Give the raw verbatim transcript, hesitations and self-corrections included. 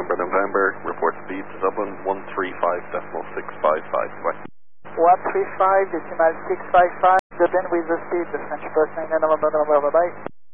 November, November, report speed to Dublin, one three five decimal six five five. Bye. one three five decimal six five five, Dublin with the speed, the French person, November, November, bye bye.